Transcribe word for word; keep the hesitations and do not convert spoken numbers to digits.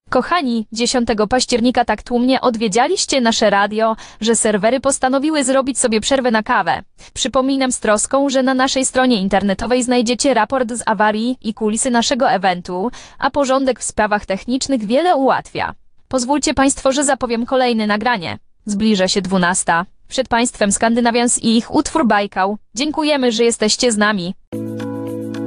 Kochani, dziesiątego października tak tłumnie odwiedzialiście nasze radio, że serwery postanowiły zrobić sobie przerwę na kawę. Przypominam z troską, że na naszej stronie internetowej znajdziecie raport z awarii i kulisy naszego eventu, a porządek w sprawach technicznych wiele ułatwia. Pozwólcie Państwo, że zapowiem kolejne nagranie. Zbliża się dwunasta. Przed Państwem Skandinawians i ich utwór Bajkał. Dziękujemy, że jesteście z nami.